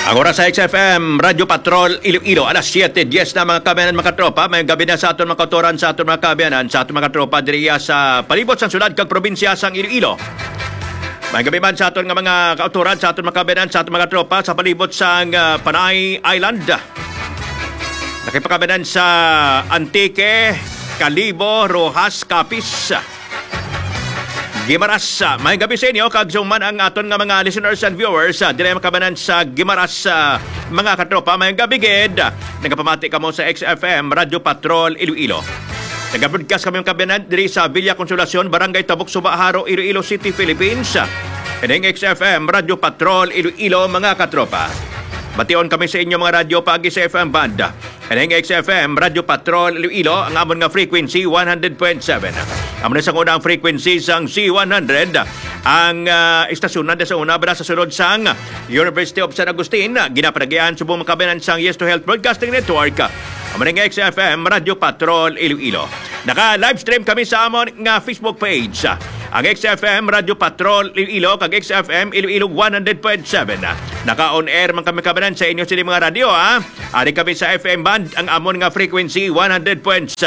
Ang oras sa XFM, Radyo Patrol, Iloilo, alas 7:10 na mga kabayanan, mga tropa. May gabi na sa aton mga kautoran, sa aton mga kabayanan, sa aton mga tropa diriya sa palibot sang syudad kag probinsya sang Iloilo. May gabi man sa aton nga mga kautoran, sa aton mga kabayanan, sa aton mga tropa sa palibot sang Panay Island. Nakipakabayanan sa Antique, Calibo, Rojas, Capiz, Guimaras. May gabi sa inyo, kag man ang aton nga mga listeners and viewers dili makabanan sa Guimaras, mga katropa. May gabi gid nagapamati kamo sa XFM Radyo Patrol Iloilo. Nagabroadcast kami ang kabanan diri sa Villa Consolacion, Barangay Tabuk, Subaharo, Iloilo City, Philippines. Ining XFM Radyo Patrol Iloilo, mga katropa. Bation kami sa inyo mga radyo paagi sa FM band. Ining XFM Radyo Patrol Iloilo, ang amon nga frequency 100.7. Amon sa unang frequency sang C100, ang istasyon na sa una bala sa sunod sang University of San Agustin, ginapanagyan subong makabanan sang Yes to Health Broadcasting Network. Amon nga XFM Radyo Patrol Iloilo. Naka-live stream kami sa amon nga Facebook page. Ang XFM Radyo Patrol Iloilo kag XFM Iloilo 100.7. Naka-on air man kami kabanan sa inyo sini mga radyo, ha. Ari kami sa FM band, ang amon nga frequency 100.7.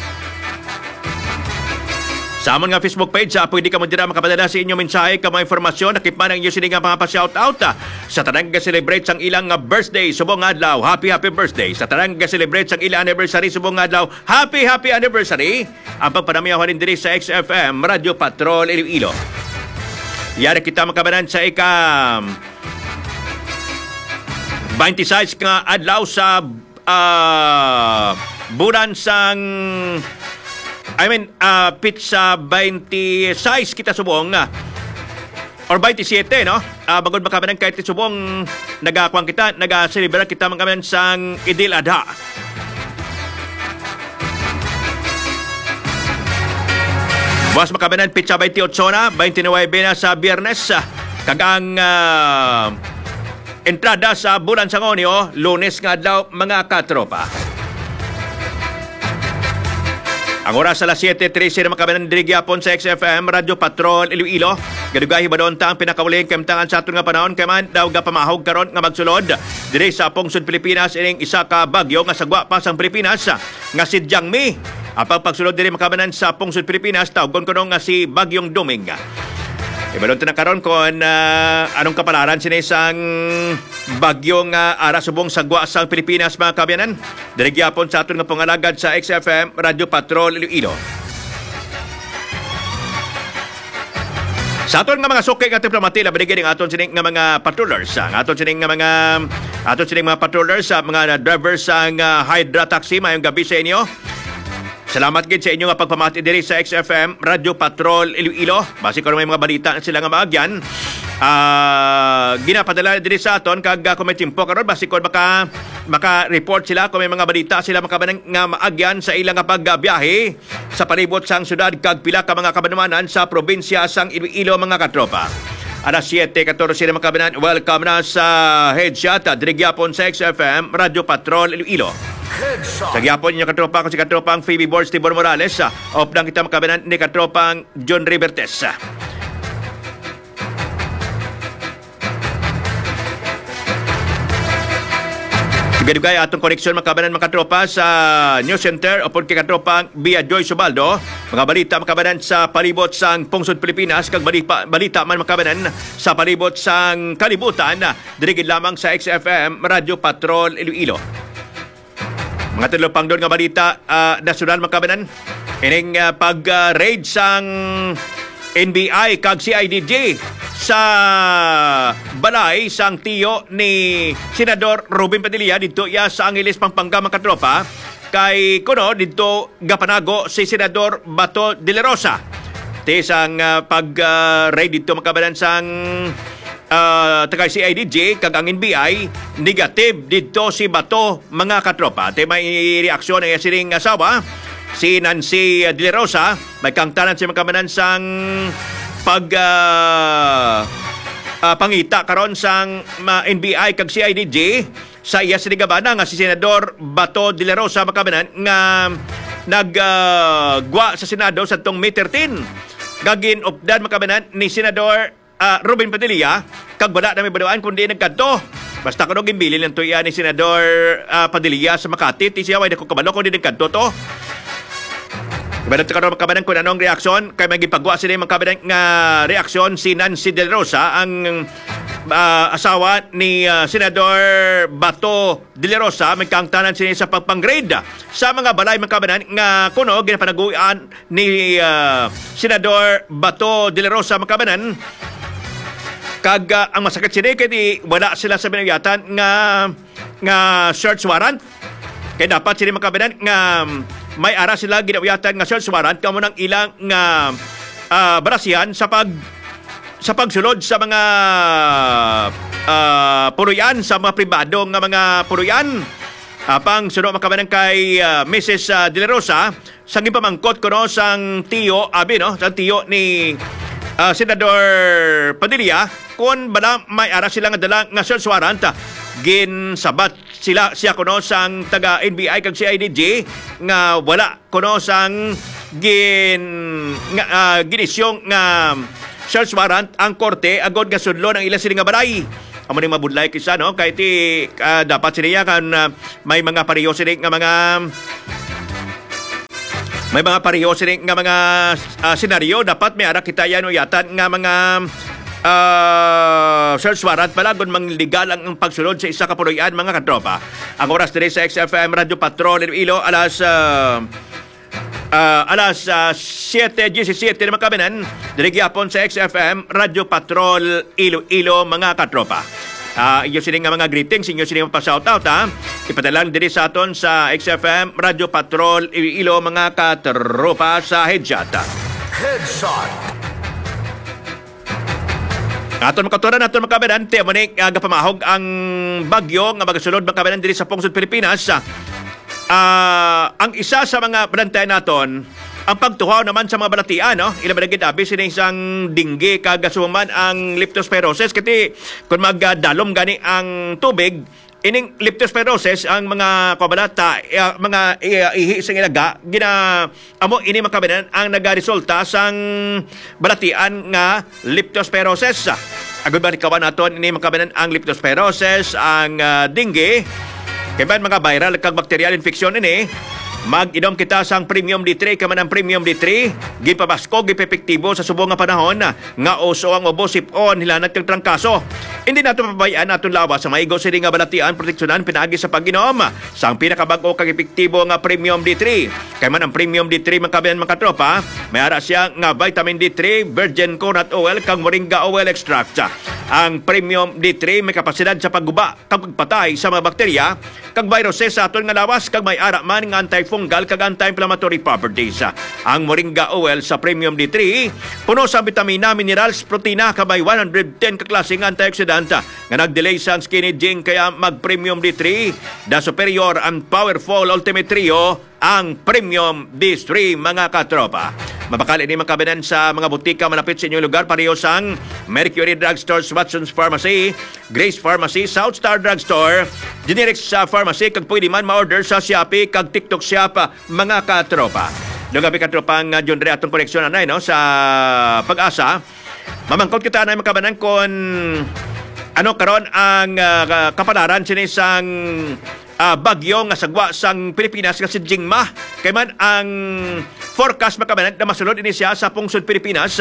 Sa amon nga Facebook page, pwede ka mo dira makapadala sa inyo mensahe ka mga informasyon, nakip man ang inyo sini nga mga pa-shoutout sa tanang ga-celebrate sang ilang birthday subong adlaw. Happy birthday sa tanang ga-celebrate sang ilang anniversary subong adlaw. Happy anniversary. Ang pagpanamiyawan din diri sa XFM Radyo Patrol Iloilo. Yari kita makabanan sa 26 nga adlaw sa bulan sang pizza 26 kita subong or 27, no? Bagod makabanan kahit subong nagakuang kita, nag-celebrate kita makabanan sang Idil Adha. Buwas makabanan pizza 28 na, 29 na sa Biyernes. Kagang entrada sa bulan sang Onyo, Lunes nga adlaw, mga katropa. Ang oras sa alas 7:13 na makabanan diri gyapon sa XFM Radyo Patrol Iloilo. Gadugahi ba doon ta ang pinakauling kamtangan sa aton nga panahon kay man daw gapamahog karon nga magsulod diri sa Pungsod, Pilipinas ining isa ka bagyo nga sagwa pa sang Pilipinas nga si Jiangmi. Ang pagsulod diri makabanan sa Pungsod, Pilipinas tawgon kuno nga si Bagyong Duming. Ibalon na karon kung anong kapalaran sini isang bagyong ara subong sagwa sa Pilipinas, mga kabayanan. Diri gyapon sa aton nga pangalagad sa XFM Radyo Patrol Iloilo. Sa aton nga mga sukay nga diplomatila binigyan ng aton sining nga mga patrollers, aton sining mga patrollers, mga drivers sang Hydra Taxi, mayong gabi sa inyo. Salamat gid sa inyo nga pagpamati diri sa XFM Radyo Patrol Iloilo. Basi kung may mga balita na sila nga maagyan, ginapadala diri sa aton kag kung may timpo karon basi kung maka-report sila kung may mga balita sila makabanang nga maagyan sa ilang pagbiyahe sa palibot sang syudad kag pila ka mga kabanuanan sa probinsya sang Iloilo, mga katropa. Alas 7:14 na makabanan. Welcome na sa Headshot diri gyapon sa XFM Radyo Patrol Iloilo. Sa gyapon niyo katropa ko si katropang Phoebe Borges Tibor Morales, of lang kita makabanan ni katropang John Rivertes. Ibigay atong koneksyon makabanan mga katropa sa News Center o kay katropang Bia Joy Subaldo. Mga balita makabanan sa palibot sang Pungsod, Pilipinas, kag balita man makabanan sa palibot sang kalibutan diri lamang sa XFM Radyo Patrol Iloilo. Mga tulo pang doon nga balita nasyonal makabanan. Ining pag-raid sang NBI kag CIDG sa balay sang tiyo ni Senador Robin Padilla dito sa Angeles, Pampanga, mga katropa. Kay kuno dito gapanago si Senador Bato de la Rosa. Tisang pag-raid dito makabanan sang tagay CIDG kag ang NBI, negative dito si Bato, mga katropa. May reaksyon ang sining asawa si Nancy de la Rosa. May kangtanan si makamanan sang pangita karon sang NBI kag CIDG sa iya sinigabana nga si Senador Bato de la Rosa makamanan nga naggwa sa Senado sa tong May 13. Gagin updan makamanan ni Senador Robin Padilla kag wala na may badawaan kundi nagkadto Basta kuno gimbili lang tuya ni Senador Padilla sa Makati, ti siya way dako kabalo ko din kadto to. Kabanan kung anong reaksyon kay may gipagwa sila yung kabanan nga reaksyon si Nancy De La Rosa, ang asawa ni Senador Bato De La Rosa. May kaangtanan sila sa pagpang-grade sa mga balay mga kabanan nga kuno ginapanaguan ni Senador Bato De La Rosa mga kabanan. Kag ang masakit sila kaya wala sila sa binayatan nga search warrant. Kaya dapat sila mga kabanan nga may ara sila ginawiyatan nga search warrant kamo nang ilang nga barasihan sa pagsulod sa mga puruyan, sa mga pribado nga mga puruyan. Pang sunod makabanan kay Mrs. De La Rosa sang ipamangkot ko no sang tiyo abi no, sang tiyo ni Senador Padilla kung bala may ara sila nga dala nga search warrant. Ginsabat siya kuno sang taga NBI kag CIDG nga wala kuno sang ginisyong nga search warrant ang korte agod nga sudlo ng ilang sila nga balay. Amo ning mabudlay kisa no kay ti dapat sila kan may mga pareho sila nga mga senaryo dapat may ara kita yan o yatan nga mga search warrant palagon mang legal ang pagsulod sa isa ka puloy-an mga katropa. Ang oras dire sa XFM Radio Patrol Iloilo alas 7:17 na makabinan dire gyapon sa XFM Radio Patrol Iloilo mga katropa. Inyo sining nga mga greetings, inyo sining pa-shoutout ipadalang dire sa aton sa XFM Radio Patrol Iloilo mga katropa sa Headshot. Aton makaturan, aton makabanan, tiyamonik gapamahog ang bagyo nga magasulod makabanan diri sa pungsod Pilipinas. Ang isa sa mga balantayan naton, ang pagtuhaw naman sa mga balatian, no? Ilabanagid abi sila isang dinggi kagasuman ang leptospirosis. Kati kung magdalom gani ang tubig, ining leptospirosis ang mga kabalata, mga ihi sa ilaga, amo ini makabanan ang nagaresulta sang balatian nga leptospirosis. Agud ba kawan naton ini makabanan ang leptospirosis, ang dengue, kaya mga viral kag bacterial infection ini. Mag-inom kita sang Premium D3 kaman ang Premium D3 gipabasko gipepektibo sa subong nga panahon nga uso ang ubo sipon hilanat kag trangkaso. Hindi nato pabayaan aton lawas sa maigo sini nga balatian proteksyonan pinaagi sa pag-inom sang pinakabag-o kag epektibo nga Premium D3. Kay man ang Premium D3 man kabayan mga katropa, may ara siya nga vitamin D3, virgin coconut oil kag moringa oil extract. Ang Premium D3 may kapasidad sa pagguba kag pagpatay sa mga bakterya kag viruses sa aton nga lawas kag may ara man nga antifungal kag anti-inflammatory properties. Ang moringa oil sa Premium D3 puno sa vitamina, minerals, protina kag may 110 ka klaseng antioxidant nga nagdelay sa skin aging kaya mag Premium D3 the superior and powerful ultimate trio ang Premium D3 mga katropa. Mabakal ini makabanan sa mga butika malapit sa inyong lugar, pareho sang Mercury Drugstore, Watson's Pharmacy, Grace Pharmacy, South Star Drugstore, Generics Pharmacy, kag pwede man ma-order sa Shopee kag TikTok Shop mga katropa. Lugabi katropang John Ray atong koneksyon anay no sa Pag-asa. Mamangkot kita na makabanan kon ano karon ang kapalaran sini sang bagyo nga sagwa sang Pilipinas nga si Jingma. Kay man ang forecast makabanan na masulod ini siya sa pungsod Pilipinas.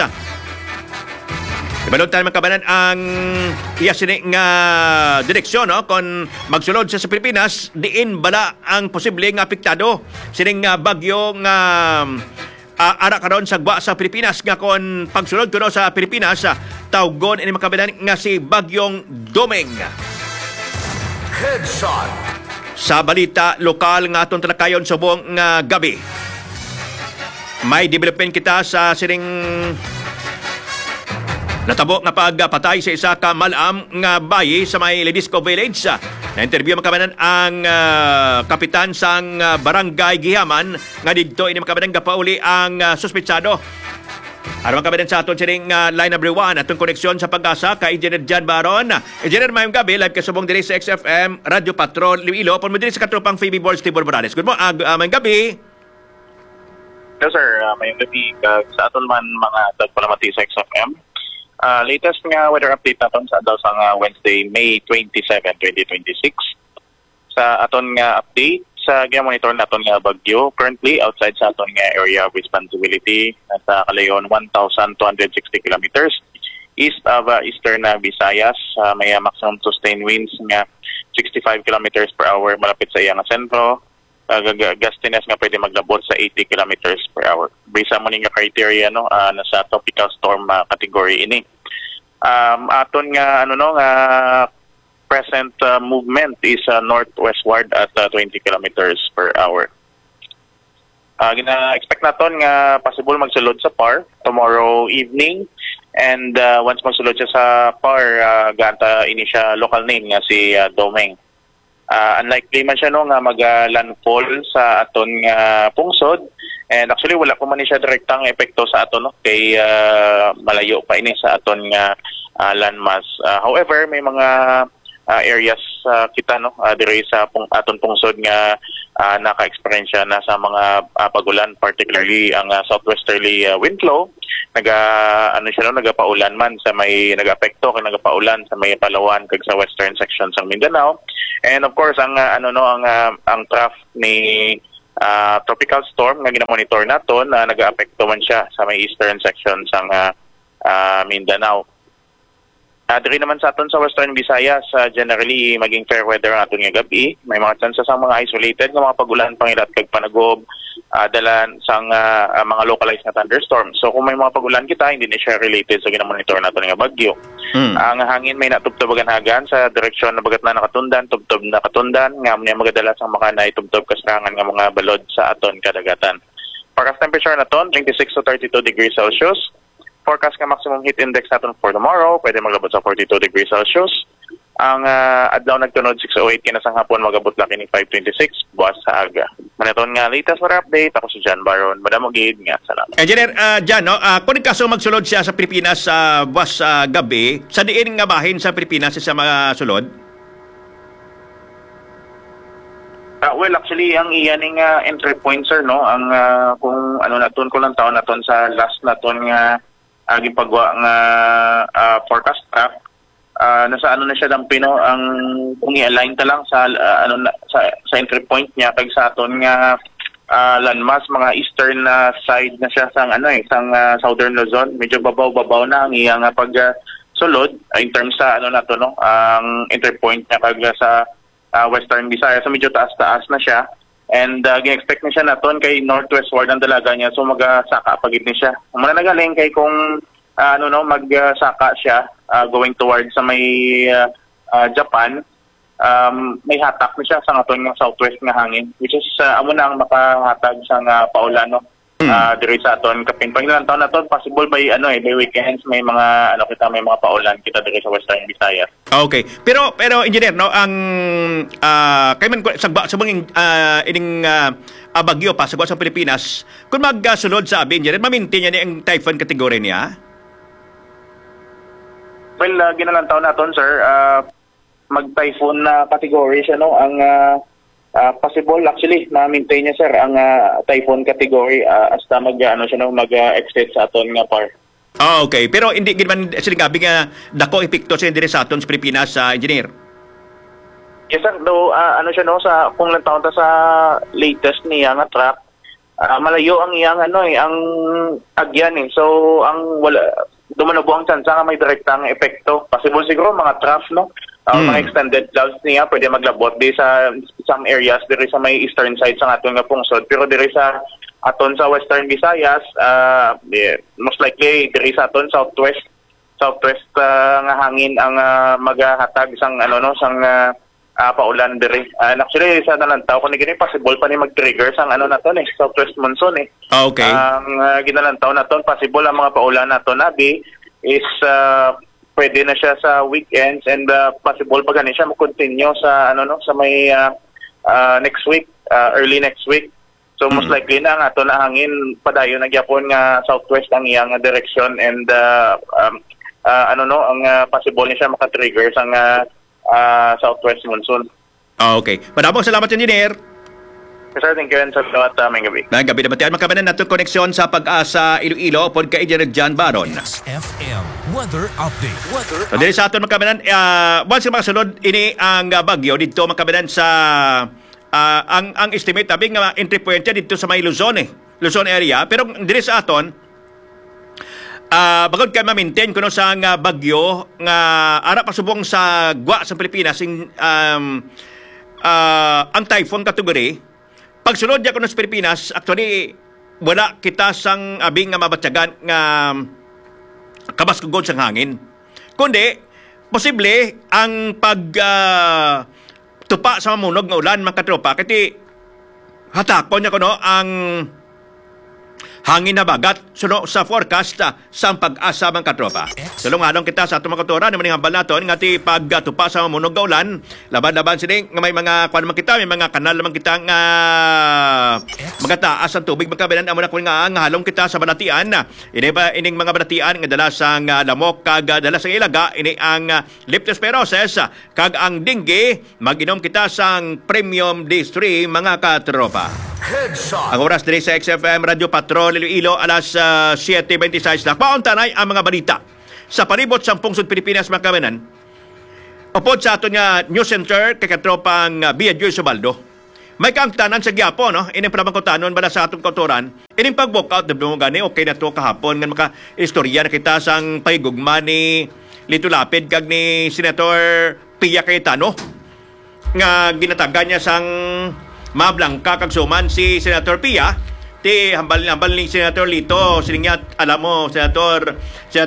Ibalod tayo makabanan ang iya sini nga direksyon no kon magsulod sa Pilipinas diin bala ang posible nga apektado sining nga bagyo nga ara karon sagwa sa Pilipinas nga kon pagsulod kuno sa Pilipinas tawgon ini makabanan nga si bagyong Domeng. Headshot. Sa balita lokal nga atong talakayon sa buong gabi, may development kita sa sining natabo nga pagpatay sa isa ka malam nga bayi sa may Ledisco Village. Na-interview makabanan ang kapitan sang barangay Gihaman nga didto ini makabanan gapauli ang suspetsado. Aron makabanan sa aton sining line number 1 atong koneksyon sa Pag-asa kay Engineer John Baron. Engineer, mayong gabi, live kasubong diri sa XFM Radio Patrol Iloilo. Pon mo diri sa katropang Phoebe Balls Tibor Morales. Good morning, mayong gabi. Yes sir, mayong gabi sa aton man mga tagpalamati sa XFM. Latest nga weather update naton sa adlaw sa nga Wednesday, May 27, 2026. Sa aton nga update sa monitor naton nga bagyo, currently outside sa aton nga area of responsibility nasa kalayon 1,260 kilometers east of eastern Visayas. May maximum sustained winds nga 65 kilometers per hour malapit sa iyang sentro. Gustiness nga pwede maglabot sa 80 kilometers per hour. Based sa mga criteria nasa tropical storm category ini. Aton nga present movement is northwestward at 20 kilometers per hour. Gina-expect naton nga possible magsulod sa PAR tomorrow evening, and once magsulod siya sa PAR, ganta ini siya local name nga si Domeng. Unlikely man siya nga mag-landfall sa aton nga pungsod, and actually wala pa man siya direktang epekto sa aton kay malayo pa ini sa aton nga landmass. However, may mga areas kita dire sa aton pungsod nga naka-experience na sa mga pagulan, particularly ang southwesterly wind flow. Nagapaulan man sa may nagapekto kay nagapaulan sa may Palawan kag sa western section sa Mindanao. And of course ang trough ni tropical storm nga gina-monitor naton nagaapekto man siya sa may eastern section sa Mindanao. Diri naman sa aton sa Western Visayas, generally maging fair weather ang aton nga gabi. May mga chances sa mga isolated nga mga pagulan pangilat kag panagob, dalan sang mga localized na thunderstorms. So kung may mga pagulan kita, hindi na siya related sa ginamonitor naton nga bagyo. Ang hangin may natubtobagan hagan sa direksyon na bagat na nakatundan, tubtob na katundan, nga may magadala sang mga naitubtob kasarangan nga mga balod sa aton kadagatan. Forecast temperature naton 26 to 32 degrees Celsius. Forecast nga maximum heat index natin for tomorrow, pwede maglabot sa 42 degrees Celsius. Ang adlaw nagtunod 6:08 kinasang hapon magabot laki ni 5:26 buwas sa aga. Manaton nga latest weather update, ako si John Baron. Madamo gid nga, salamat. Engineer Jan, kung kaso magsulod siya sa Pilipinas sa buwas sa gabi, sa diin nga bahin sa Pilipinas sa mga sulod? Well, actually, ang iyaning entry point, sir, ang kung naton ko lang taon naton sa last naton nga gipagwa nga forecast track, nasa na siya dampino ang kung i-align ta lang sa sa entry point niya kag sa aton nga landmass, mga eastern side na siya sang southern Luzon. Medyo babaw na ang iyang pagsulod in terms sa ang entry point niya kag sa western Visayas. So medyo taas na siya. And gin-expect na siya naton kay northwestward ang dalaga niya, so magsaka pagit ni siya. Muna nagaling kay kung magsaka siya going towards sa may Japan, may hatak na siya sa aton nga southwest nga hangin, which is amo na ang makahatag sa paulan diri sa aton kapin pagnilang taon naton, possible by by weekends may mga may mga paulan kita diri sa western Visayas. Okay. Pero engineer ang kay man sa mga ining bagyo pa sa Pilipinas, kung magsulod sa abi engineer, mamintin niya ang typhoon category niya? Well, ginalantaw naton, sir, mag-typhoon na category siya ang possible actually ma-maintain niya, sir, ang typhoon category hasta mag-exit sa aton nga PAR. Okay. Pero hindi gid man sila gabi nga dako epekto sa dire sa aton sa Pilipinas sa engineer. Yes, sir. Though sa kung lantaw ta sa latest niya nga track, malayo ang iyang ang agyan eh. So ang wala dumanobo ang chance nga may direktang epekto. Possible siguro mga trough mga extended clouds niya pwede maglabot di sa some areas diri sa may eastern side sa aton nga pungsod, pero diri sa aton sa western Visayas, most likely diri sa aton southwest nga hangin ang maghatag sang sang paulan diri. And actually sa nalantaw ko ni gini possible pa ni mag-trigger sang naton southwest monsoon eh. Okay. Ang ginalantaw naton possible ang mga paulan naton abi is pwede na siya sa weekends, and possible pa gani siya mag-continue sa sa may next week, early next week. So most likely na ang ato na hangin padayon na gyapon nga southwest ang iyang direction, and ang possible niya siya maka-trigger sang southwest monsoon. Okay. Maraming salamat, engineer. Sir, thank you, and sa may gabi. May gabi na batian makabanan natin koneksyon sa Pag-asa Iloilo pod kay Engineer John Baron. XFM Weather update. So, dili sa aton magkabanan, once mga sunod, ini ang bagyo dito magkabanan sa ang estimate tabi nga entry point dito sa may Luzon area. Pero dili sa aton, bagod kay ma-maintain kuno sa nga bagyo nga ara pasubong sa gwa sa Pilipinas ang typhoon category. Pagsunod niya kuno sa Pilipinas, actually wala kita sang abing nga mabatyagan nga kabaskugod sang hangin. Kundi, posible ang tupa sa mamunog nga ulan, mga katropa, kati hatakon niya kuno ang hangin na bagat suno sa forecast sa pag-asa mga katropa. Tulungan kita sa itong mga katura na manihambal natin nga ti pagtupa sa mamunog nga ulan, laban-laban sining nga may mga kwan naman kita, may mga kanal naman kita nga mga taas ang tubig magkabilan amo na kung nga halong kita sa banatian. Ini ba ining mga banatian nga dala sang lamok kag dala sang ilaga, ini ang leptospirosis kag ang dengue, mag-inom kita sang premium D3 mga katropa. Ang oras diri sa XFM Radio Patrol Iloilo alas 7:26 na. Pauntanay ang mga balita sa palibot sa pungsod Pilipinas mga kamanan. Upod sa aton nga News Center kay katropang Biadyo Subaldo. May kaangtanan sa Giapo, no? Ining panabangkotanon bala sa atong kautoran. Ining pag-walkout na gani okay na to kahapon nga maka-istorya na kita sang pahigugma ni Lito Lapid kag ni Senator Pia Cayetano nga ginatagan niya sang mablangka kag suman si Senator Pia ti hambal ni Senator Lito siningyat alam mo Senator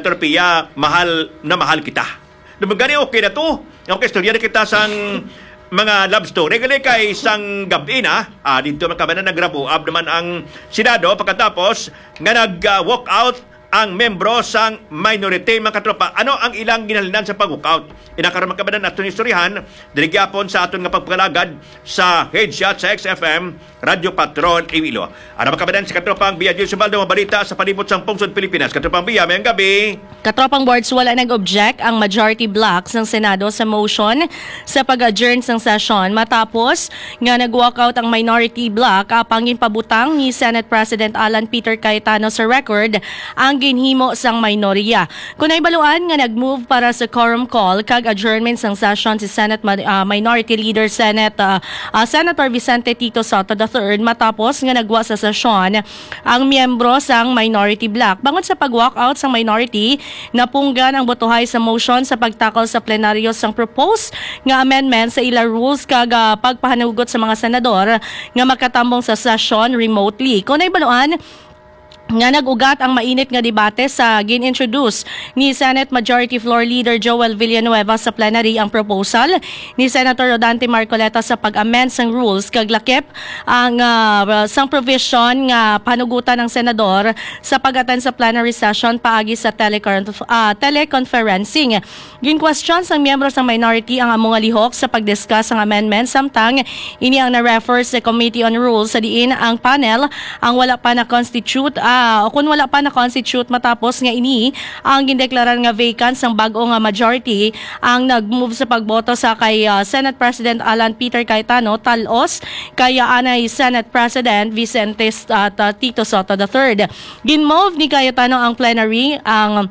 Pia mahal kita. Dumagani okay na to. Okay istorya na kita sang mga love story gali kay sang gabi na dito magkabanan nagrapo up naman ang Senado pagkatapos nga nag-walk out ang membro sang minority mga katropa. Ano ang ilang ginalinan sa pag-walkout? Inakaroon magkabanan natin istoryahan diligyapon sa aton nga pagpalagad sa headshot sa XFM Radio Patrol Iloilo. Ano magkabanan sa katropang Bia Diyos Subaldo mabalita sa palibot sang pungsod Pilipinas. Katropang Bia, mayang gabi. Katropang boards, wala nag-object ang majority blocks ng Senado sa motion sa pag-adjourn ng session matapos nga nag-walkout ang minority block pangin pabutang ni Senate President Alan Peter Cayetano sa record ang ginhimo sang minorya. Kunay baluan nga nag-move para sa quorum call kag adjournment sang session si Senate Minority Leader Senator Vicente Tito Soto III matapos nga nagwa sa session ang miyembro sang minority block. Bangod sa pag-walkout sang minority, napunggan ang botohay sa motion sa pagtakol sa plenaryo sang propose nga amendment sa ila rules kag pagpahanugot sa mga senador nga makatambong sa session remotely. Kunay baluan nga nag-ugat ang mainit nga debate sa gin-introduce ni Senate Majority Floor Leader Joel Villanueva sa plenary ang proposal ni Senator Rodante Marcoleta sa pag-amend sang rules kag lakip ang sang provision nga panugutan ng senador sa pag-attend sa plenary session paagi sa teleconferencing. Gin-question sang miyembro sang minority ang among lihok sa pag-discuss ang amendment samtang ini ang na-refer sa Committee on Rules sa diin ang panel ang wala pa na-constitute kung wala pa na-constitute matapos nga ini ang gindeklarar nga vacant sang bag-o nga majority ang nag-move sa pagboto sa kay Senate President Alan Peter Cayetano talos kay anay Senate President Vicente Tito Soto III. Gin-move ni Cayetano ang plenary ang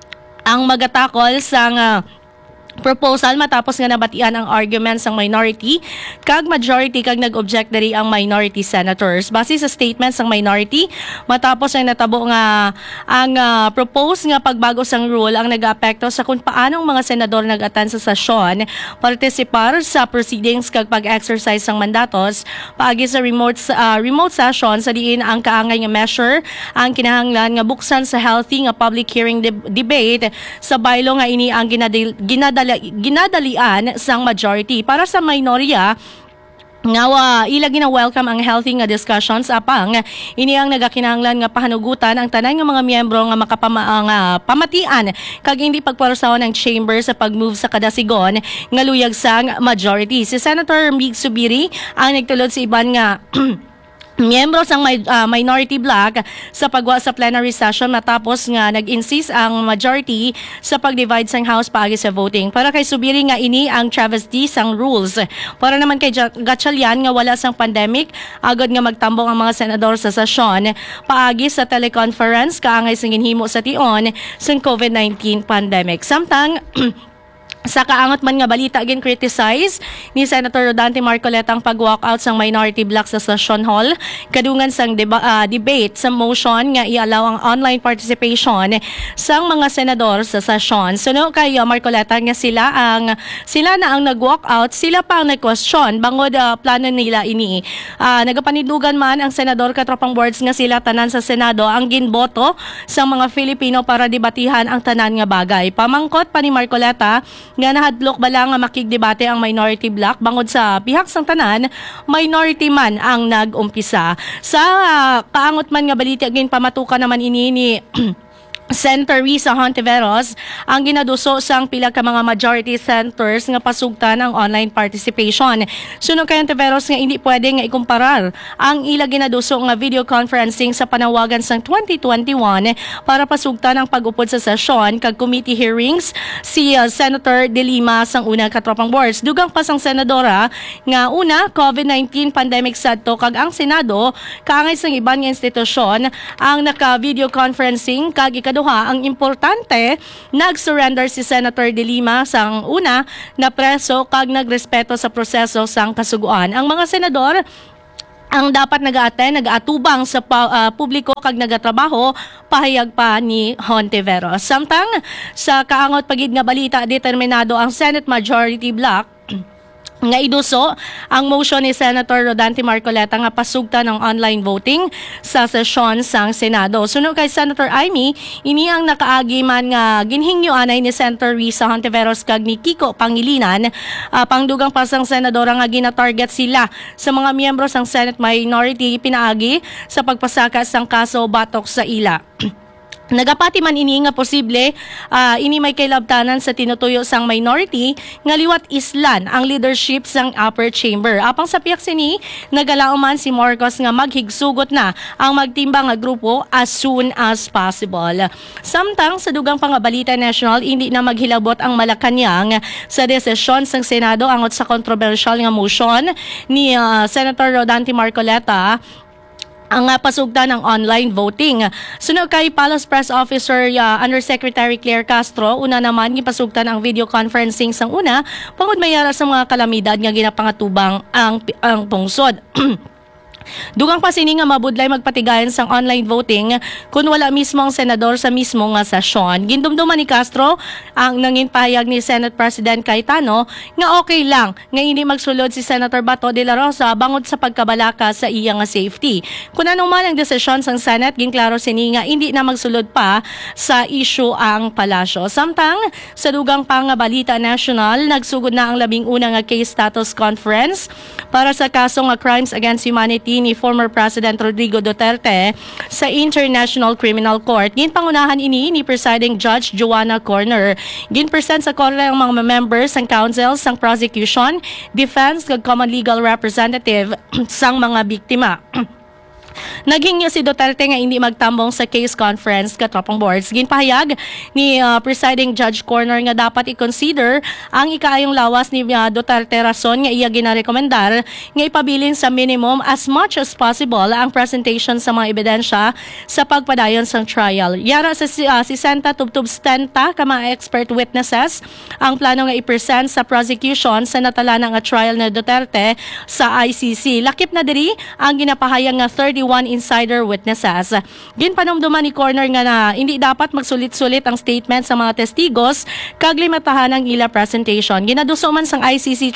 magatakol sang proposal matapos nga nabatian ang arguments ng minority kag majority kag nag-object diri ang minority senators. Base sa statements ng minority, matapos ang natabo nga ang propose nga pagbago sang rule ang nag-apekto sa kung paanong mga senador nag-attend sa sesyon, partisipar sa proceedings kag pag-exercise sang mandatos paagi sa remote session sa diin ang kaangay nga measure ang kinahanglan nga buksan sa healthy nga public hearing debate sa bylaw nga ini ang ginadalian sang majority. Para sa minorya, nga ila gina-welcome ang healthy nga discussions apang ini ang nagakinahanglan nga pahanugutan ang tanan nga mga miyembro nga pamatian kag hindi pagparusawan ng chamber sa pag-move sa kada sigon nga luyag sang majority. Si Senator Mig Subiri ang nagtulod sa iban nga miyembro sang minority bloc sa pagwa sa plenary session matapos nga nag-insist ang majority sa pag-divide sang House paagi sa voting. Para kay subiri nga ini ang travesty sang rules. Para naman kay Gatchalian nga wala sang pandemic, agad nga magtambong ang mga senador sa sesyon paagi sa teleconference kaangay sang ginhimo sa tion sang COVID-19 pandemic. Samtang sa kaangot man nga balita gin criticize ni Senator Rodante Marcoleta ang pag-walkout sang minority bloc sa Session Hall kadungan sang debate sa motion nga i-allow ang online participation sang mga senador sa session. Suno kay Marcoleta nga sila na ang nag-walkout, sila pa ang nag-question bangod plano nila ini. Nagapanidlugan man ang senador katropang boards nga sila tanan sa Senado ang ginboto sa mga Filipino para debatihan ang tanan nga bagay. Pamangkot pa ni Marcoleta nga nahadlok bala nga makigdebate ang minority bloc bangod sa pihak sang tanan minority man ang nag-umpisa. Sa kaangot man nga balita gin pamatukan naman ini ni Senator Risa Hontiveros ang ginaduso sang pila ka mga majority senators nga pasugtan ang online participation. Suno kay Hontiveros nga hindi pwede nga ikumparar ang ila ginaduso nga video conferencing sa panawagan sang 2021 para pasugtan ang pag-upod sa sesyon kag committee hearings si Senator De Lima sang una katropang boards. Dugang pa sang senadora nga una COVID-19 pandemic sadto kag ang Senado kaangay sang iban nga institusyon ang naka-video conferencing kag ikaduha ang importante nag-surrender si Senator De Lima sang una na preso kag nagrespeto sa proseso sang kasuguan. Ang mga senador ang dapat nag-aatubang sa publiko kag nagatrabaho pahayag pa ni Hontiveros. Samtang sa kaangot pagid nga balita determinado ang Senate Majority Bloc nga iduso ang motion ni Senator Rodante Marcoleta nga pasugtan ng online voting sa sesyon sang Senado. Suno kay Senator Amy, ini ang nakaagi man nga ginhingyo anay ni Senator Risa Hontiveros kag ni Kiko Pangilinan, pangdugang pasang senadora nga gina-target sila sa mga miyembro sang Senate Minority pinaagi sa pagpasaka sang kaso batok sa ila. Nagapati man ini nga posible ini may kailabtanan sa tinutuyo sang minority nga liwat islan ang leadership sang upper chamber. Apang sa piyak sini nagalao man si Marcos nga maghigsugot na ang magtimbang nga grupo as soon as possible. Samtang sa dugang pangabalita national hindi na maghilabot ang Malacanang sa desisyon sang Senado angot sa controversial nga motion ni Senator Rodante Marcoleta ang pasugdan ng online voting. Suno kay Palace Press Officer Undersecretary Claire Castro, una naman gipasugdan ang video conferencing sang una pangud mayara sa mga kalamidad nga ginapangatubang ang pungsod. Dugang pa sini nga mabudlay magpatigayon sang online voting kung wala mismo ang senador sa mismo nga sesyon. Gindumduman ni Castro ang nangin pahayag ni Senate President Cayetano nga okay lang nga hindi magsulod si Senator Bato de la Rosa bangod sa pagkabalaka sa iya nga safety. Kung anong man ang desisyon sang Senate, ginklaro sini nga hindi na magsulod pa sa issue ang palasyo. Samtang sa dugang pa nga balita national, nagsugod na ang 11 nga case status conference para sa kaso nga crimes against humanity ni former President Rodrigo Duterte sa International Criminal Court. Ginpangunahan ini ni Presiding Judge Joanna Corner. Ginpresent sa Korte ang mga members ng council sang prosecution, defense ug common legal representative sang mga biktima. Naghingyo si Duterte nga hindi magtambong sa case conference katropang boards. Ginpahayag ni Presiding Judge Corner nga dapat i-consider ang ikaayong lawas ni Duterte rason nga iya ginarekomendar nga ipabilin sa minimum as much as possible ang presentation sa mga ebidensya sa pagpadayon sa trial. Yara sa 60 tubtub 70 ka mga expert witnesses ang plano nga i-present sa prosecution sa natala nga trial na Duterte sa ICC. Lakip na diri ang ginapahayag nga 31 insider witnesses. Ginpanumduman ni Corner nga na hindi dapat magsulit-sulit ang statement sa mga testigos kag limatahan ang ila presentation. Ginaduso man sang ICC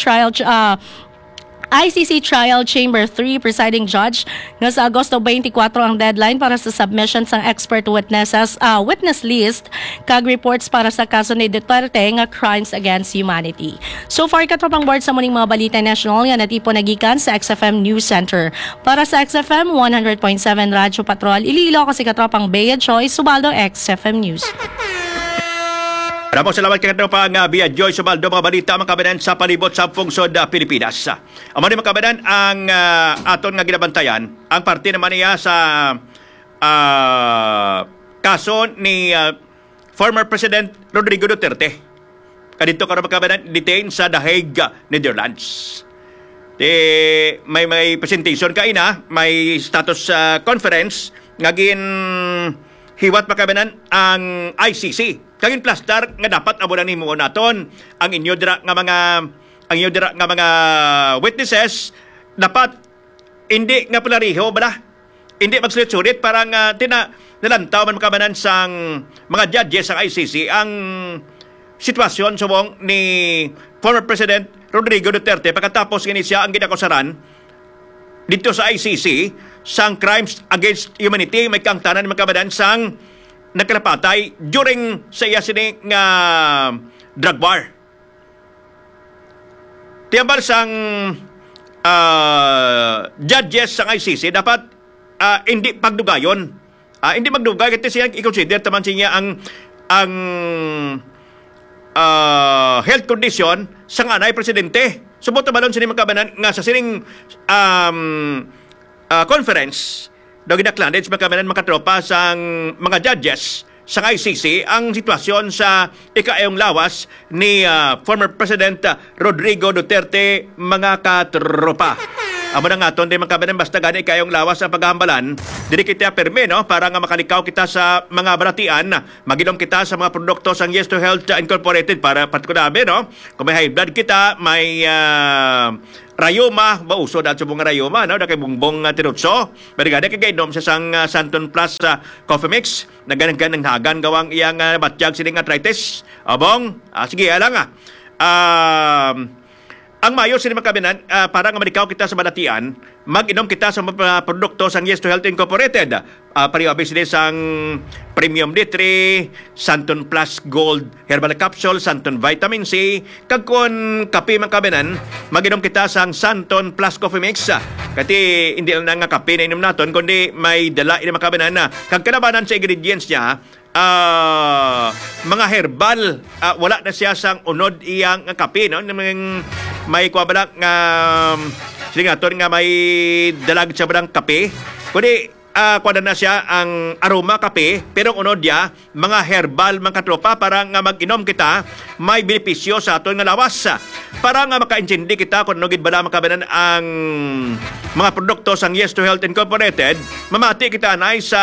Trial Chamber 3 Presiding Judge nga sa Agosto 24 ang deadline para sa submission sang expert witnesses witness list kag reports para sa kaso ni Duterte nga crimes against humanity. So far katropang board sa muning mga balita national nga natipo nagikan sa XFM News Center. Para sa XFM 100.7 Radyo Patrol, Iloilo kasi katropang Bea Joy Subaldo, XFM News. Maraming salamat kay katropa nga Bia Joy Subaldo, mga balita mga kabanan sa palibot sa pungsod Pilipinas. Amo ni mga kabanan ang aton nga ginabantayan, ang parte naman niya sa kaso ni former President Rodrigo Duterte. Kadito karon mga kabanan detained sa The Hague, Netherlands. May presentation kaina, may status conference ngagin hiwat makabanan ang ICC. Kagin plastar nga dapat abunan nimo naton ang inyo dira nga mga witnesses dapat hindi nga palariho bala. Hindi magsulit-sulit parang nalantaw man makabanan sang mga judges sa ICC ang sitwasyon subong ni former President Rodrigo Duterte pagkatapos nga siya ang ginakusaran dito sa ICC sang crimes against humanity may kangtanan mga kabanan sang nagkalapatay during sa iya sini nga drug war. Tiyambal sang judges sang ICC dapat hindi pagdugayon. Hindi magdugay kasi siya i-consider taman siya ang health condition sang anay presidente. Subot balon sini mga kabanan nga sa sining conference daw ginaklandage magkamanan makatropa sang mga judges sa ICC ang sitwasyon sa ikaayong lawas ni former President Rodrigo Duterte mga katropa. Amo na nga ton di magkamanan basta gani ikaayong lawas ang paghahambalan dili kita perme no para nga makalikaw kita sa mga balatian maginom kita sa mga produkto sang Yes to Health Incorporated para patkunabi no kung may high blood kita may rayoma, bauso dahil sa mga rayoma, no? Dahil bungbong tinutso. Berigada kay inom sa sang Santon Plus Coffee Mix. Naganan ng hagan gawang iyang batyag sining arthritis. Abong, sige, alang ang mayo sini makabinan, para nga malikaw kita sa balatian, mag-inom kita sa mga produkto sang Yes to Health Incorporated. Pariwabi sila sang Premium D3, Santon Plus Gold Herbal Capsule, Santon Vitamin C, kagkon kape makabinan, mag-inom kita sang Santon Plus Coffee Mix. Kati hindi lang nga kape na inom naton, kundi may dala ini makabinan na kagkanabanan sa ingredients niya, mga herbal, wala na siya sang unod iyang kape, no? May kuwabalak nga silingaton nga may dalag siya barang kape. Kundi kuwada na siya ang aroma kape, pero unod niya mga herbal mga katropa para nga mag-inom kita may benepisyo sa aton nga lawas. Para nga maka-intindi kita kung nugid bala makabanan ang mga produkto sang Yes to Health Incorporated, mamati kita anay sa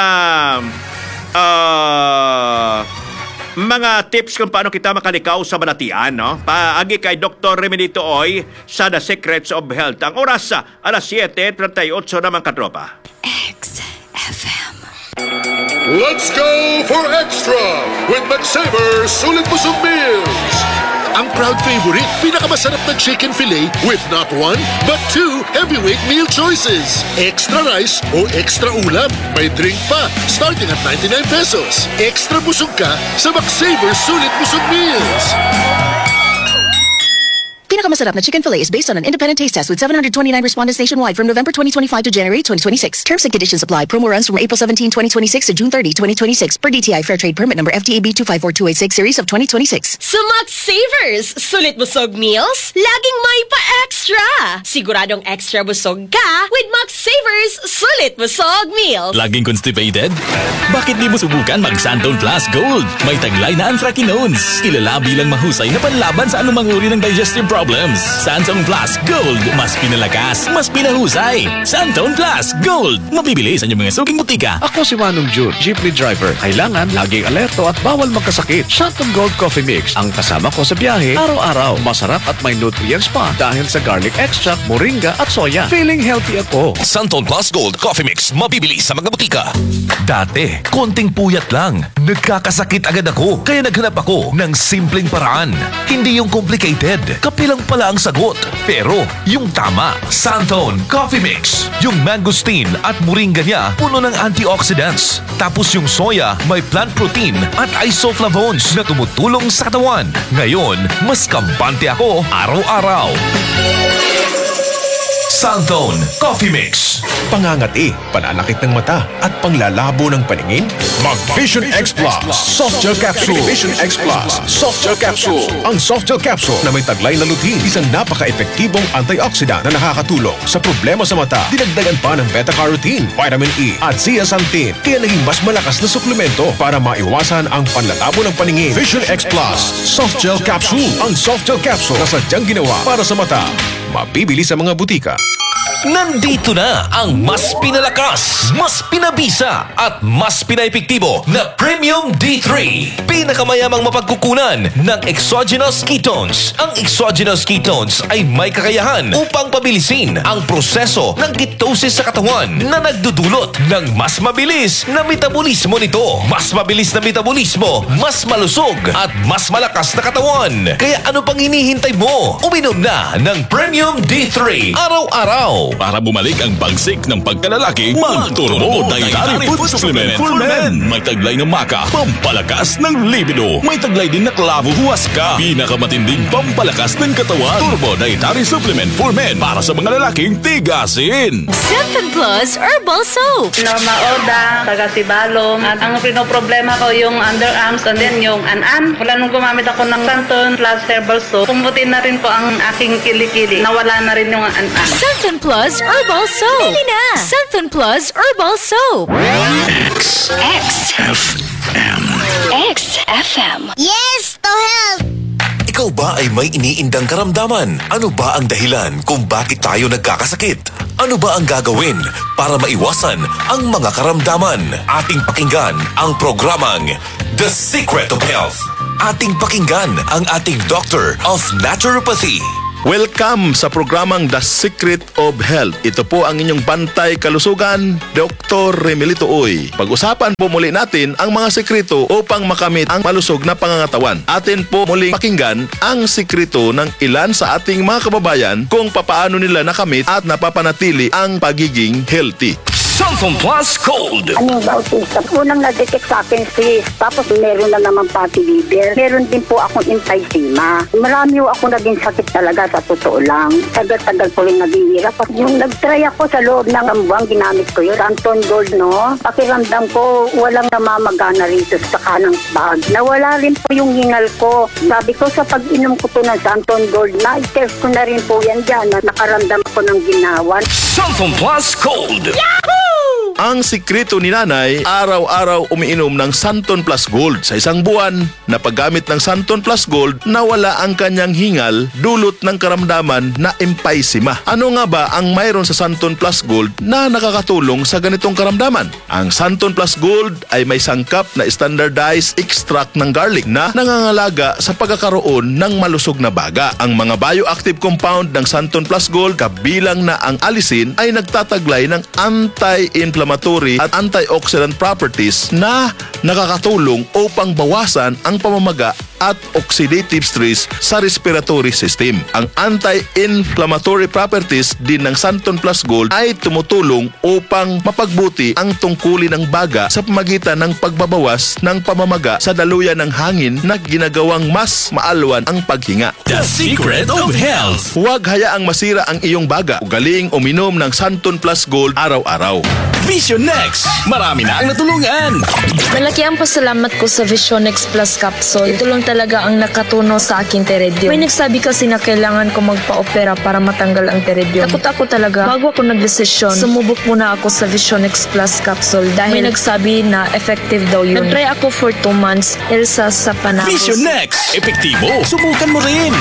mga tips kung paano kita makalikaw sa balatian, no? Paagi kay Dr. Remedito Oy sa The Secrets of Health. Ang oras alas 7:38 naman katropa. XFM. Let's go for extra with McSaver Sulit Busog Meals. Ang proud favorite, pinakamasarap na chicken fillet with not one, but two heavyweight meal choices. Extra rice o extra ulam. May drink pa, starting at 99 pesos. Extra busog ka sa McSaver Sulit Busog Meals. Pinakamasarap na chicken fillet is based on an independent taste test with 729 respondents nationwide from November 2025 to January 2026. Terms and conditions apply. Promo runs from April 17, 2026 to June 30, 2026 per DTI Fair Trade Permit number FTAB 254286 series of 2026. Sa McSavers, sulit busog meals, laging may pa-extra. Siguradong extra busog ka with McSavers sulit busog meals. Laging constipated? Bakit di mo subukan mag-Santon Plus Gold? May taglay na anthracinones. Kilala bilang mahusay na panlaban sa anumang uri ng digestive problems. Santon Plus Gold. Mas pinalakas, mas pinahusay. Santon Plus Gold. Mabibili sa inyong mga suking butika. Ako si Manong June, jeepney driver. Kailangan laging alerto at bawal magkasakit. Santon Gold Coffee Mix ang kasama ko sa biyahe araw-araw. Masarap at may nutrients pa dahil sa garlic extract, moringa at soya. Feeling healthy ako. Santon Plus Gold Coffee Mix. Mabibili sa mga butika. Dati, konting puyat lang. Nagkakasakit agad ako. Kaya naghanap ako ng simpleng paraan. Hindi yung complicated. Kapilang pala ang sagot. Pero, yung tama. Santon Coffee Mix. Yung mangosteen at moringa niya puno ng antioxidants. Tapos yung soya may plant protein at isoflavones na tumutulong sa katawan. Ngayon, mas kampante ako araw-araw. Santone Coffee Mix. Pangangati, pananakit ng mata at panglalabo ng paningin? Mag Vision X Plus Soft Gel Capsule. Vision X Plus Soft Gel Capsule. Ang Soft Gel Capsule na may taglay na lutein, isang napaka-epektibong antioxidant na nakakatulong sa problema sa mata. Dinagdagan pa ng beta-carotene, vitamin E at zeaxanthin, kaya naging mas malakas na suplemento para maiwasan ang panlalabo ng paningin. Vision X Plus Soft Gel Capsule. Ang Soft Gel Capsule na sadyang ginawa para sa mata. Mabibili sa mga butika. Nandito na ang mas pinalakas, mas pinabisa at mas pinaepektibo na Premium D3. Pinakamayamang mapagkukunan ng exogenous ketones. Ang exogenous ketones ay may kakayahan upang pabilisin ang proseso ng ketosis sa katawan na nagdudulot ng mas mabilis na metabolismo nito. Mas mabilis na metabolismo, mas malusog at mas malakas na katawan. Kaya ano pang hinihintay mo? Uminom na ng Premium D3 araw-araw. Para bumalik ang bagsik ng pagkalalaki, mag-Turbo Dietary Food Supplement for Men. May taglay ng maka, pampalakas ng libido. May taglay din na klavo huwaska, pinakamatinding pampalakas ng katawan. Turbo Dietary Supplement for Men para sa mga lalaking tigasin. Santon Plus Herbal Soap. Norma Oda, taga Sibalom. At ang pinoproblema ko yung underarms and then yung an-an. Wala nung gumamit ako ng Santon Plus Herbal Soap. Pumuti na rin po ang aking kilikili. Nawala na rin yung an-an. Santon Plus Herbal Soap. Bili na! Santon Plus Herbal Soap. XFM. XFM. Yes, to help! Ikaw ba ay may iniindang karamdaman? Ano ba ang dahilan kung bakit tayo nagkakasakit? Ano ba ang gagawin para maiwasan ang mga karamdaman? Ating pakinggan ang programang The Secret of Health. Ating pakinggan ang ating Doctor of Naturopathy. Welcome sa programang The Secret of Health. Ito po ang inyong bantay kalusugan, Dr. Remelito Uy. Pag-usapan po muli natin ang mga sekreto upang makamit ang malusog na pangangatawan. Atin po muling pakinggan ang sekreto ng ilan sa ating mga kababayan kung papaano nila nakamit at napapanatili ang pagiging healthy. Santon Plus Gold. Ano ba autista? Unang na-detect sa akin sis. Tapos meron na naman fatty liver. Meron din po akong emphysema. Marami po ako naging sakit talaga sa totoo lang. Tagal-tagal po rin naghihirap. At yung nag-try ako sa loob ng buwan, ginamit ko yun. Santon Gold, no? Pakiramdam ko, walang namamagana rito sa kanang bag. Nawala rin po yung hingal ko. Sabi ko sa pag-inom ko po ng Santon Gold, na-test ko na rin po yan dyan. Na nakaramdam ko ng ginawan. Santon Plus Gold. Yahoo! Ang sikreto ni nanay, araw-araw umiinom ng Santon Plus Gold. Sa isang buwan na paggamit ng Santon Plus Gold, nawala ang kanyang hingal dulot ng karamdaman na emphysema. Ano nga ba ang mayroon sa Santon Plus Gold na nakakatulong sa ganitong karamdaman? Ang Santon Plus Gold ay may sangkap na standardized extract ng garlic na nangangalaga sa pagkakaroon ng malusog na baga. Ang mga bioactive compound ng Santon Plus Gold, kabilang na ang allicin, ay nagtataglay ng anti-inflammatory at antioxidant properties na nakakatulong upang bawasan ang pamamaga at oxidative stress sa respiratory system. Ang anti-inflammatory properties din ng Santon Plus Gold ay tumutulong upang mapagbuti ang tungkulin ng baga sa pamagitan ng pagbabawas ng pamamaga sa daluyan ng hangin na ginagawang mas maalwan ang paghinga. The Secret of Health. Huwag hayaang masira ang iyong baga. Ugaling uminom ng Santon Plus Gold araw-araw. Vision Next. Marami na ang natulungan. Malaki ang pasalamat ko sa Vision X Plus Capsule. Ito lang talaga ang nakatuno sa aking teredio. May nagsabi kasi na kailangan ko magpa-opera para matanggal ang teredio. Takot ako talaga. Bago ako nagdesisyon, sumubok muna ako sa Vision X Plus Capsule dahil may nagsabi na effective daw yun. Nag-try ako for 2 months. Elsa sa panahon. Vision Next. Epektibo. Subukan mo rin.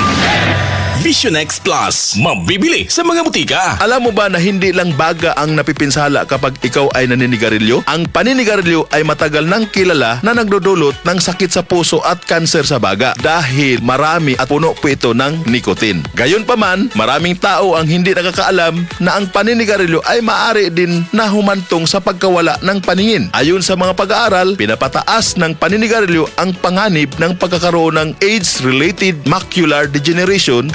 Vision X Plus. Mabibili sa mga butika. Alam mo ba na hindi lang baga ang napipinsala kapag ikaw ay naninigarilyo? Ang paninigarilyo ay matagal nang kilala na nagdudulot ng sakit sa puso at kanser sa baga dahil marami at puno po ito ng nicotine. Gayunpaman, maraming tao ang hindi nakakaalam na ang paninigarilyo ay maaari din na humantong sa pagkawala ng paningin. Ayon sa mga pag-aaral, pinapataas ng paninigarilyo ang panganib ng pagkakaroon ng age-related macular degeneration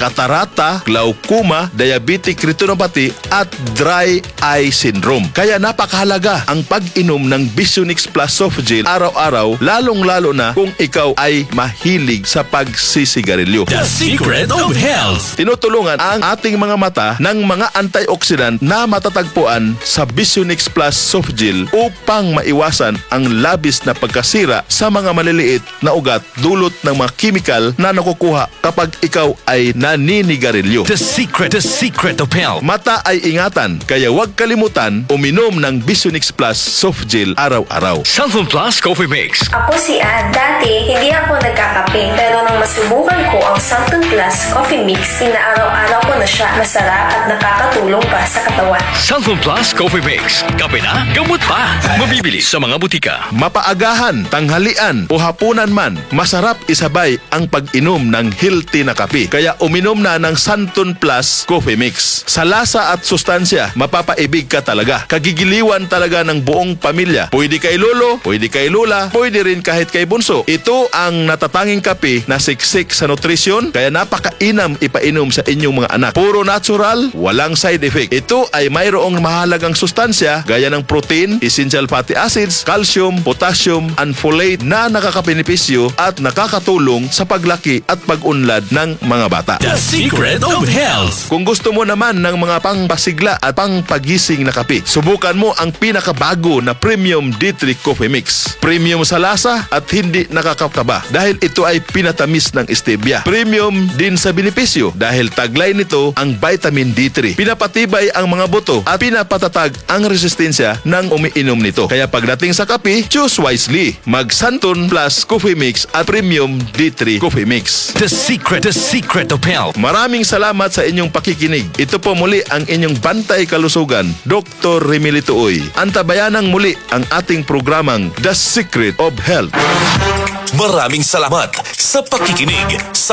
katarata, glaucoma, diabetic retinopathy at dry eye syndrome. Kaya napakahalaga ang pag-inom ng Visionix Plus Soft Gel araw-araw, lalong-lalo na kung ikaw ay mahilig sa pagsisigarilyo. The Secret of Health. Tinutulungan ang ating mga mata ng mga antioxidant na matatagpuan sa Visionix Plus Soft Gel upang maiwasan ang labis na pagkasira sa mga maliliit na ugat dulot ng mga chemical na nakukuha kapag ikaw ay naninigarilyo. The secret of health. Mata ay ingatan, kaya huwag kalimutan uminom ng Visionix Plus Soft Gel araw-araw. Santon Plus Coffee Mix. Ako si Ann. Dati, hindi ako nagkakape. Pero nang masubukan ko ang Santon Plus Coffee Mix, inaaraw-araw ko na siya. Masarap at nakakatulong pa sa katawan. Santon Plus Coffee Mix. Kape na, gamot pa. Mabibili sa mga butika. Mapaagahan, tanghalian o hapunan man, masarap isabay ang pag-inom ng healthy na kape. Kaya uminom na ng Santon Plus Coffee Mix. Sa lasa at sustansya, mapapaibig ka talaga. Kagigiliwan talaga ng buong pamilya. Pwede kay lolo, pwede kay lola, pwede rin kahit kay bunso. Ito ang natatanging kape na siksik sa nutrisyon, kaya napakainam ipainom sa inyong mga anak. Puro natural, walang side effect. Ito ay mayroong mahalagang sustansya gaya ng protein, essential fatty acids, calcium, potassium, and folate na nakakabenepisyo at nakakatulong sa paglaki at pag-unlad ng mga bata. The Secret of Health. Kung gusto mo naman ng mga pangpasigla at pangpagising na kape, subukan mo ang pinakabago na Premium D3 Coffee Mix. Premium sa lasa at hindi nakakakaba dahil ito ay pinatamis ng stevia. Premium din sa benepisyo dahil taglay nito ang vitamin D3. Pinapatibay ang mga buto at pinapatatag ang resistensya ng umiinom nito. Kaya pagdating sa kape, choose wisely. Mag Santon Plus Coffee Mix at Premium D3 Coffee Mix. The secret of health. Maraming salamat sa inyong pakikinig. Ito po muli ang inyong bantay kalusugan, Dr. Remilito Uy. Antabayanang muli ang ating programang The Secret of Health. Maraming salamat sa pakikinig sa